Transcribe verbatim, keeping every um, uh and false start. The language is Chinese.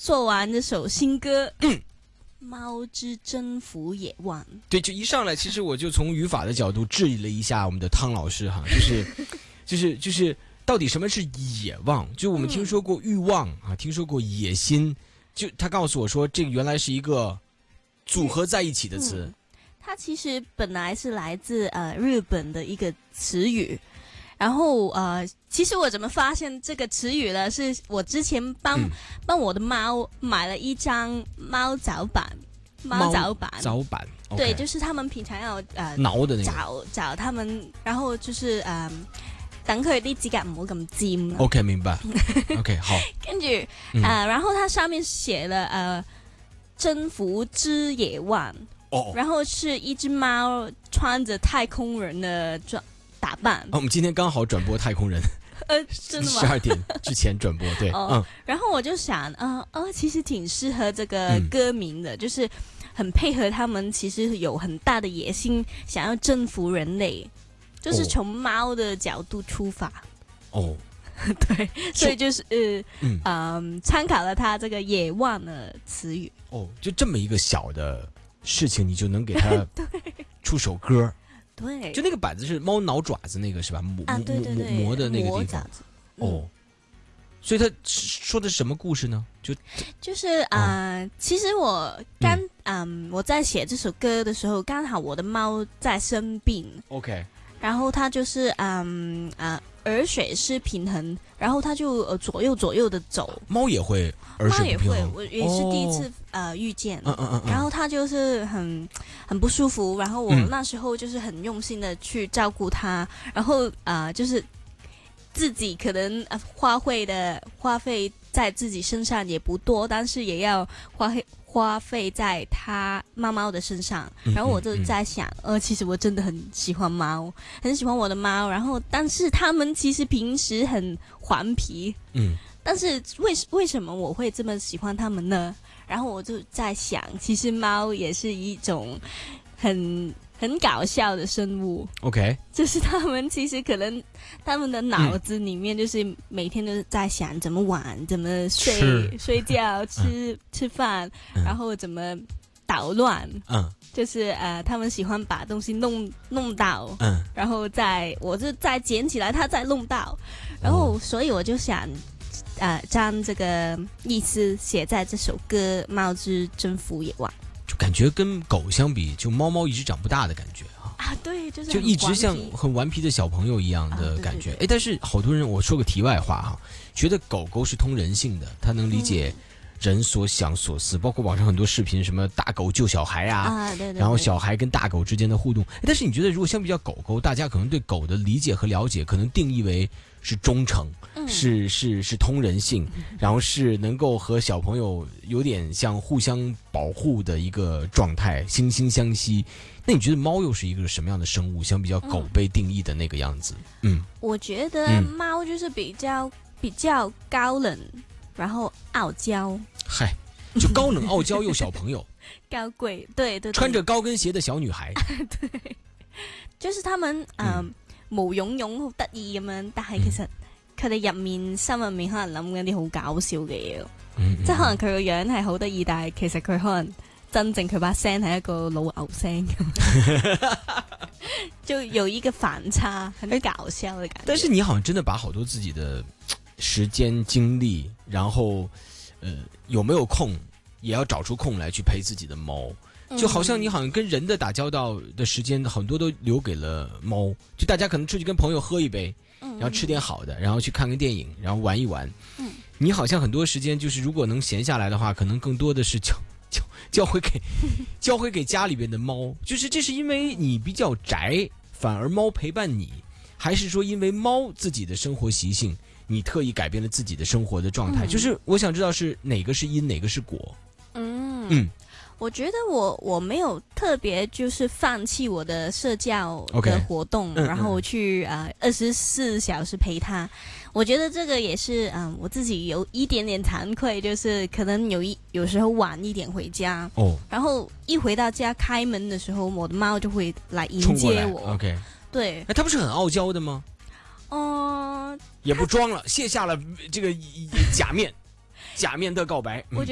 做完这首新歌。嗯，猫之征服野望。 对，就一上来，其实我就从语法的角度质疑了一下我们的汤老师哈，就是就是就是到底什么是野望？就我们听说过欲望、嗯、啊，听说过野心，就他告诉我说，这个原来是一个组合在一起的词。嗯， 它其实本来是来自呃日本的一个词语，然后呃，其实我怎么发现这个词语呢？是我之前帮、嗯、帮我的猫买了一张猫爪板，猫爪板， 爪板， 对， okay. 就是他们平常要呃挠的那个， 找找他们，然后就是呃等佢啲指甲唔好咁尖。 OK， 明白。OK， 好。 跟住呃，然后它上面写了呃征服之野望。哦，然后是一只猫穿着太空人的装打扮。 哦，我们今天刚好转播太空人。 呃，真的吗？ 十二点之前转播，对。 哦、嗯。然后我就想，呃呃，其实挺适合这个歌名的，嗯、就是很配合他们，其实有很大的野心，想要征服人类，就是从猫的角度出发。哦。对，所以就是呃嗯嗯，参考了他这个野望的词语。 哦，就这么一个小的事情，你就能给他出首歌。 对， 就那个板子是猫挠爪子那个是吧？磨啊，对对对， 磨的那个地方。 嗯、 哦，所以他说的是什么故事呢？就就是啊、呃哦，其实我刚嗯、呃、我在写这首歌的时候，刚好我的猫在生病。 OK。 然后它就是嗯啊、呃、耳水失平衡，然后它就呃左右左右的走。 猫也会耳水不平衡？ 猫也会，我也是第一次、哦、呃遇见。 嗯嗯嗯。 然后它就是很很不舒服，然后我那时候就是很用心的去照顾它，嗯、然后啊、呃、就是自己可能呃花费的花费在自己身上也不多，但是也要花费。花费在它猫猫的身上，然后我就在想，嗯嗯、呃，其实我真的很喜欢猫，很喜欢我的猫，然后但是它们其实平时很顽皮，嗯，但是为为什么我会这么喜欢它们呢？然后我就在想，其实猫也是一种很很搞笑的生物 ，OK， 就是他们其实可能他们的脑子里面就是每天都是在想怎么玩，怎么睡睡觉，吃、嗯、吃饭，然后怎么捣乱，嗯，就是呃他们喜欢把东西弄弄倒，嗯，然后再我就再捡起来，他再弄倒，然后所以我就想。呃，将这个意思写在这首歌《猫之征服野望》， 就感觉跟狗相比，就猫猫一直长不大的感觉啊！ 啊，对，就是就一直像很顽皮的小朋友一样的感觉。哎、啊，但是好多人，我说个题外话哈，觉得狗狗是通人性的，它能理解人所想所思，嗯、包括网上很多视频，什么大狗救小孩啊， 啊对对对， 然后小孩跟大狗之间的互动。哎，但是你觉得，如果相比较狗狗，大家可能对狗的理解和了解，可能定义为是忠诚。是是是通人性，然后是能够和小朋友有点像互相保护的一个状态，惺惺相惜。那你觉得猫又是一个什么样的生物？相比较狗被定义的那个样子，嗯， 我觉得猫就是比较、嗯、比较高冷，然后傲娇。 嗨，就高冷傲娇又小朋友， 高贵，对 对, 對， 穿着高跟鞋的小女孩， 对，就是他們誒毛茸茸好得意咁樣，但係其實。佢哋入面心入面可能諗緊啲好搞笑嘅嘢，嗯嗯、即係可能佢個樣係好得意，但係其實佢可能真正佢把聲係一個老牛聲咁，就有一個反差，很搞笑的感覺。 但是你好像真的把好多自己的時間精力，然後呃有沒有空也要找出空來去陪自己的貓。就好像你好像跟人的打交道的時間很多都留給了貓，就大家可能出去跟朋友喝一杯。然後吃點好的，然後去看個電影，然後玩一玩。嗯，你好像很多時間就是如果能閒下來的話，可能更多的是教教教會給教會給家裡邊的貓。就是這是因為你比較宅，反而貓陪伴你，還是說因為貓自己的生活習性，你特意改變了自己的生活的狀態？嗯、就是我想知道是哪個是因，哪個是果。 嗯嗯。我覺得我我沒有特別就是放棄我的社交的活動， okay, 然後去呃二十四小時陪他。我覺得這個也是嗯、呃、我自己有一點點慚愧，就是可能有一有時候晚一點回家，哦，然後一回到家開門的時候，我的貓就會來迎接我。 OK， 對， 它不是很傲嬌的嗎？ 哦、呃， 也不裝了，卸下了這個假面，假面的告白。嗯、 我覺